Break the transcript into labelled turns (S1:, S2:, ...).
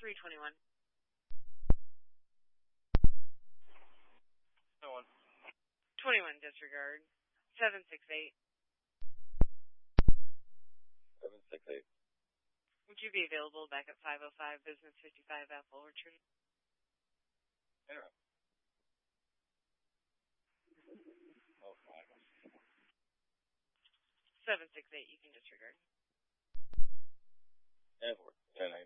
S1: 321.
S2: No one.
S1: 21 disregard. 768.
S2: 768.
S1: Would you be available back at 505 Business 55 Apple Orchard?
S2: Interrupt. Oh,
S1: 768, you can disregard.
S2: Airport. 10